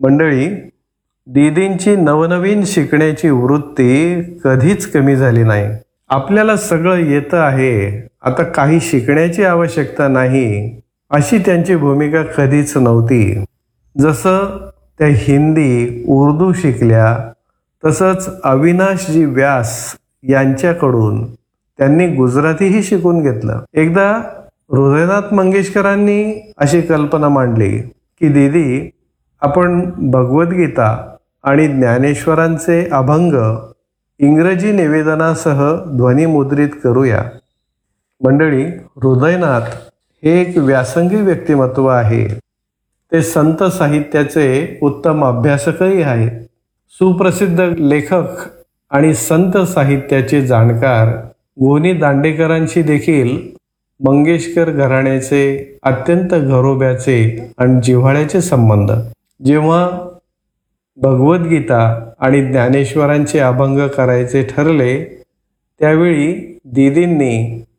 मंडळी, दीदींची नवनवीन शिकण्याची वृत्ती कधीच कमी झाली नाही. आपल्याला सगळं येतं आहे, आता काही शिकण्याची आवश्यकता नाही, अशी त्यांची भूमिका कधीच नव्हती. जसं त्या हिंदी उर्दू शिकल्या, तसंच अविनाशजी व्यास यांच्याकडून त्यांनी गुजरातीही शिकून घेतलं. एकदा हृदयनाथ मंगेशकरांनी अशी कल्पना मांडली की दीदी, आपण भगवद्गीता आणि ज्ञानेश्वरांचे अभंग इंग्रजी निवेदनासह ध्वनिमुद्रित करूया. मंडळी, हृदयनाथ हे एक व्यासंगी व्यक्तिमत्व आहे. ते संत साहित्याचे उत्तम अभ्यासकही आहेत. सुप्रसिद्ध लेखक आणि संत साहित्याचे जाणकार गोनी दांडेकरांशी देखील मंगेशकर घराण्याचे अत्यंत घरोब्याचे आणि जिव्हाळ्याचे संबंध. जेव्हा भगवद्गीता आणि ज्ञानेश्वरांचे अभंग करायचे ठरले, त्यावेळी दीदींनी